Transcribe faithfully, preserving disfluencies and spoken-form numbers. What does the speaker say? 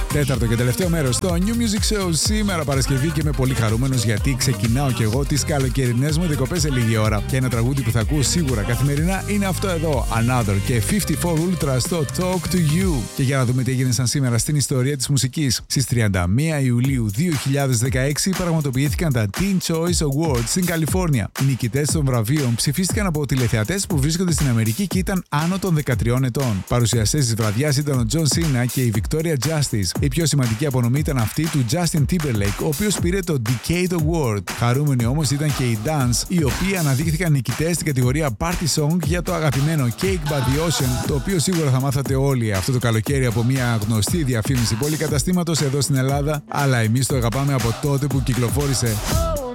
Τέταρτο και τελευταίο μέρος στο New Music Show σήμερα Παρασκευή και είμαι πολύ χαρούμενος γιατί ξεκινάω κι εγώ τις καλοκαιρινές μου διακοπές σε λίγη ώρα. Και ένα τραγούδι που θα ακούω σίγουρα καθημερινά είναι αυτό εδώ, Another και πενήντα τέσσερα Ultra στο Talk to You. Και για να δούμε τι έγινε σαν σήμερα στην ιστορία της μουσικής. Στις τριάντα μία Ιουλίου δύο χιλιάδες δεκαέξι πραγματοποιήθηκαν τα Teen Choice Awards στην Καλιφόρνια. Οι νικητές των βραβείων ψηφίστηκαν από τηλεθεατές που βρίσκονται στην Αμερική και ήταν άνω των δεκατριών ετών. Παρουσιαστές της βραδιάς ήταν ο John Cena και η Victoria Justice. Η πιο σημαντική απονομή ήταν αυτή του Justin Timberlake, ο οποίος πήρε το Decade Award. Χαρούμενοι όμως ήταν και οι Dance, οι οποίοι αναδείχθηκαν νικητές στην κατηγορία Party Song για το αγαπημένο Cake by the Ocean, το οποίο σίγουρα θα μάθατε όλοι αυτό το καλοκαίρι από μια γνωστή διαφήμιση πολυκαταστήματος εδώ στην Ελλάδα, αλλά εμείς το αγαπάμε από τότε που κυκλοφόρησε.